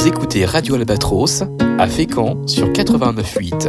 Vous écoutez Radio Albatros à Fécamp sur 89.8.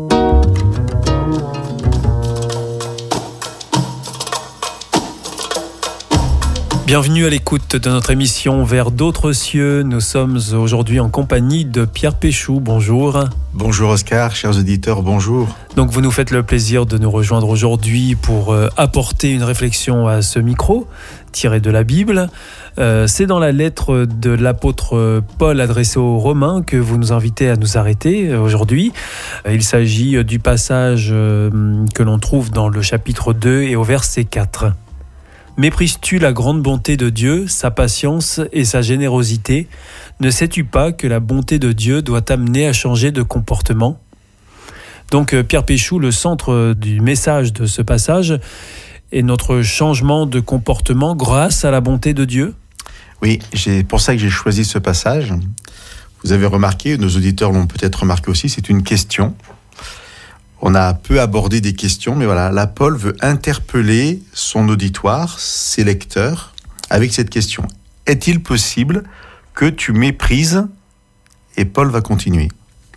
Bienvenue à l'écoute de notre émission Vers d'autres cieux. Nous sommes aujourd'hui en compagnie de Pierre Péchou. Bonjour. Bonjour Oscar, chers auditeurs, bonjour. Donc vous nous faites le plaisir de nous rejoindre aujourd'hui pour apporter une réflexion à ce micro, tiré de la Bible. C'est dans la lettre de l'apôtre Paul adressée aux Romains que vous nous invitez à nous arrêter aujourd'hui. Il s'agit du passage que l'on trouve dans le chapitre 2 et au verset 4. Méprises-tu la grande bonté de Dieu, sa patience et sa générosité ? Ne sais-tu pas que la bonté de Dieu doit t'amener à changer de comportement ? Donc Pierre Péchou, le centre du message de ce passage est notre changement de comportement grâce à la bonté de Dieu ? Oui, c'est pour ça que j'ai choisi ce passage. Vous avez remarqué, nos auditeurs l'ont peut-être remarqué aussi, c'est une question. On a peu abordé des questions, mais voilà, là, Paul veut interpeller son auditoire, ses lecteurs, avec cette question. Est-il possible que tu méprises ? Et Paul va continuer.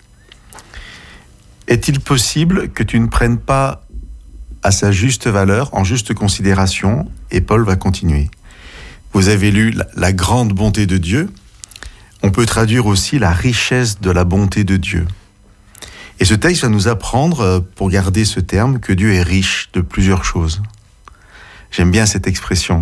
Est-il possible que tu ne prennes pas à sa juste valeur, en juste considération ? Et Paul va continuer. Vous avez lu la grande bonté de Dieu. On peut traduire aussi la richesse de la bonté de Dieu. Et ce texte va nous apprendre, pour garder ce terme, que Dieu est riche de plusieurs choses. J'aime bien cette expression.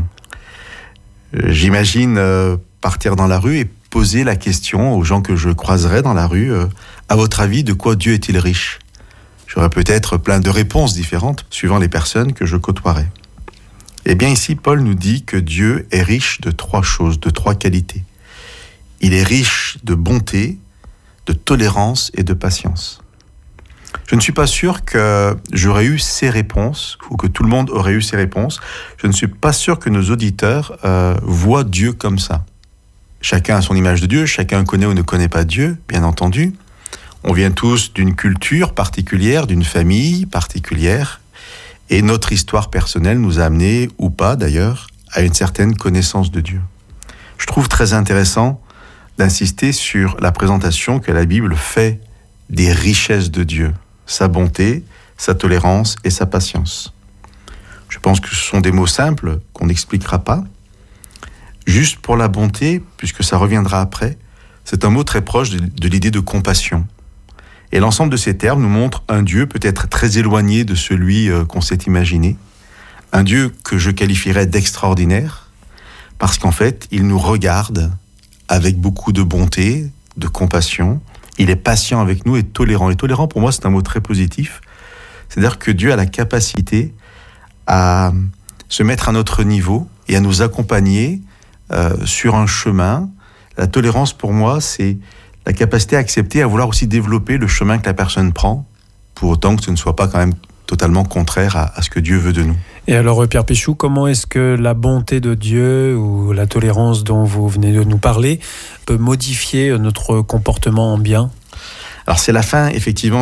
J'imagine partir dans la rue et poser la question aux gens que je croiserai dans la rue, à votre avis, de quoi Dieu est-il riche ? J'aurais peut-être plein de réponses différentes, suivant les personnes que je côtoierai. Eh bien ici, Paul nous dit que Dieu est riche de 3 choses, de 3 qualités. Il est riche de bonté, de tolérance et de patience. Je ne suis pas sûr que j'aurais eu ces réponses, ou que tout le monde aurait eu ces réponses. Je ne suis pas sûr que nos auditeurs voient Dieu comme ça. Chacun a son image de Dieu, chacun connaît ou ne connaît pas Dieu, bien entendu. On vient tous d'une culture particulière, d'une famille particulière, et notre histoire personnelle nous a amenés, ou pas d'ailleurs, à une certaine connaissance de Dieu. Je trouve très intéressant d'insister sur la présentation que la Bible fait des richesses de Dieu. Sa bonté, sa tolérance et sa patience. Je pense que ce sont des mots simples qu'on n'expliquera pas. Juste pour la bonté, puisque ça reviendra après, c'est un mot très proche de l'idée de compassion. Et l'ensemble de ces termes nous montre un Dieu peut-être très éloigné de celui qu'on s'est imaginé. Un Dieu que je qualifierais d'extraordinaire, parce qu'en fait, il nous regarde avec beaucoup de bonté, de compassion. Il est patient avec nous et tolérant. Et tolérant, pour moi, c'est un mot très positif. C'est-à-dire que Dieu a la capacité à se mettre à notre niveau et à nous accompagner sur un chemin. La tolérance, pour moi, c'est la capacité à accepter, à vouloir aussi développer le chemin que la personne prend, pour autant que ce ne soit pas quand même totalement contraire à ce que Dieu veut de nous. Et alors, Pierre Péchou, comment est-ce que la bonté de Dieu ou la tolérance dont vous venez de nous parler peut modifier notre comportement en bien ? Alors, c'est la fin, effectivement,